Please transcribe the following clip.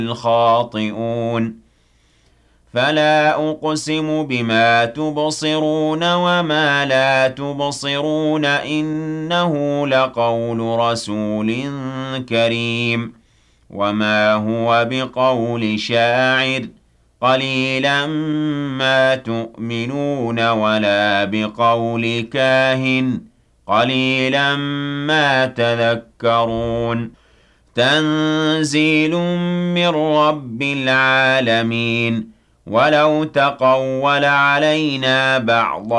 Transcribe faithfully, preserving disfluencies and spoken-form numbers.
الخاطئون فلا أقسم بما تبصرون وما لا تبصرون إنه لقول رسول كريم وما هو بقول شاعر قليلا ما تؤمنون ولا بقول كاهن قليلا ما تذكرون تنزيل من رب العالمين ولو تقول علينا بعض